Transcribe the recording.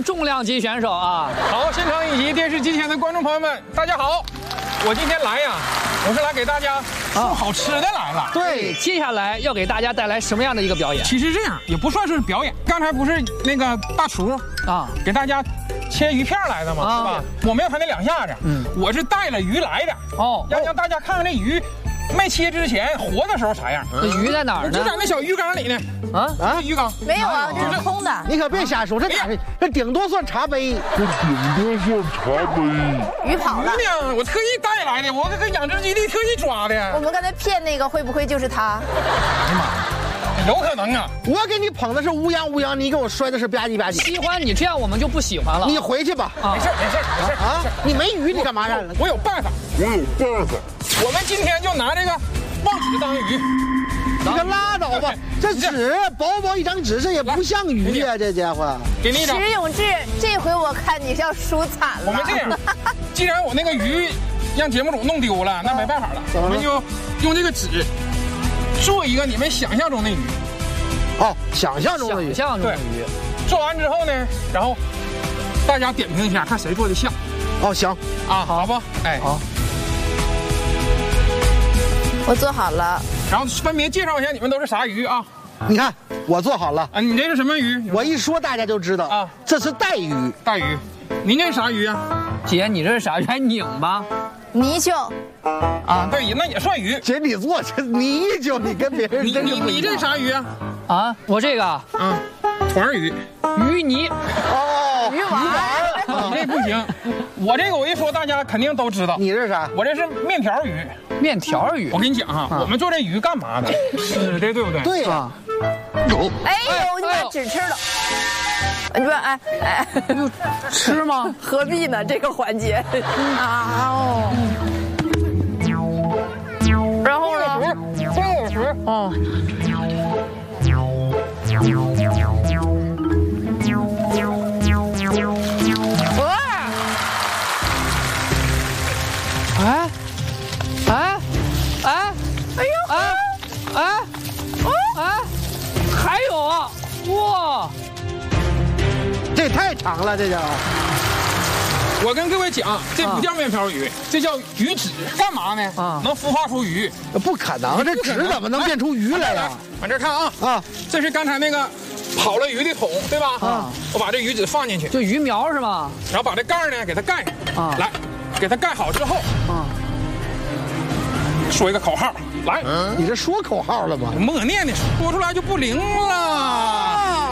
重量级选手啊！ 好，现场以及电视机前的观众朋友们，大家好！我今天来呀，我是来给大家送好吃的来了。 对，接下来要给大家带来什么样的一个表演？ 其实这样也不算是表演，刚才不是那个大厨啊给大家切鱼片来的吗？是吧？我没有他那2下子，我是带了鱼来的。哦，要让大家看看这鱼没切之前活的时候啥样。 那鱼在哪儿呢？ 就在那小鱼缸里呢。啊，鱼缸没有啊，这是空的。 你可别瞎说，这顶多算茶杯。 鱼跑了。 我特意带来的，我搁养殖基地特意抓的。 我们刚才骗那个，会不会就是他？ 哎呀妈，有可能啊！ 我给你捧的是乌泱，你给我摔的是吧唧吧唧。 喜欢你这样，我们就不喜欢了。 你回去吧。 没事啊！ 你没鱼，你干嘛让？ 我有办法。我们今天就拿这个望纸当鱼。 你可拉倒吧！这纸薄一张纸，这也不像鱼呀，这家伙。 给你一张。 石永志，这回我看你是要输惨了。 我们这样，既然我那个鱼让节目组弄丢了，那没办法了，我们就用这个纸做一个你们想象中的鱼。 哦，想象中的鱼。 做完之后呢，然后大家点评一下，看谁做的像。 哦，行啊，好不？哎，好。 我做好了。 然后分别介绍一下你们都是啥鱼啊？ 你看我做好了啊，你这是什么鱼？ 我一说大家就知道啊，这是带鱼。 带鱼，您这是啥鱼啊？ 姐，你这是啥鱼？还拧吧？ 泥鳅。 啊，对，那也算鱼。 姐，你做这泥鳅，你跟别人你这是啥鱼啊？ 啊，我这个团鱼， 鱼泥。 哦， 鱼丸。 你这不行，我这个我一说大家肯定都知道。 你这是啥？ 我这是面条鱼。 面条鱼， 我跟你讲哈，我们做这鱼干嘛的？吃的，对不对？ 对呀。 哎呦，你把纸吃了。你说哎， 吃吗？ 何必呢？这个环节啊哦。然后呢？ 真有时。 哦。 还有啊，哇， 这太长了，这叫。 我跟各位讲，这不叫面条鱼，这叫鱼籽。干嘛呢？能孵化出鱼。 不可能，这纸怎么能变出鱼来呀？ 往这看啊，这是刚才那个跑了鱼的桶，对吧？我把这鱼籽放进去， 就鱼苗是吗？ 然后把这盖呢给它盖上。来，给它盖好之后，说一个口号，来。 你这说口号了吗？ 默念的，说出来就不灵了。